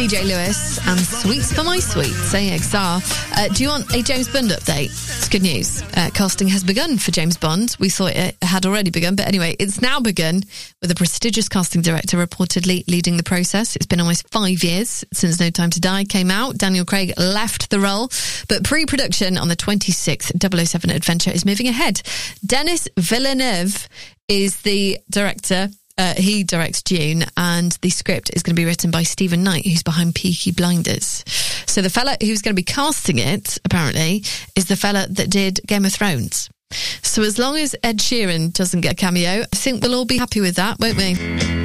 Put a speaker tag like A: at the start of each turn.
A: CJ Lewis and Sweets for My Sweets, AXR. Do you want a James Bond update? It's good news. Casting has begun for James Bond. We thought it had already begun, but anyway, it's now begun with a prestigious casting director reportedly leading the process. It's been almost 5 years since No Time to Die came out. Daniel Craig left the role, but pre-production on the 26th 007 adventure is moving ahead. Denis Villeneuve is the director. He directs Dune, and the script is going to be written by Stephen Knight, who's behind Peaky Blinders. So the fella who's going to be casting it, apparently, is the fella that did Game of Thrones. So as long as Ed Sheeran doesn't get a cameo, I think we'll all be happy with that, won't we?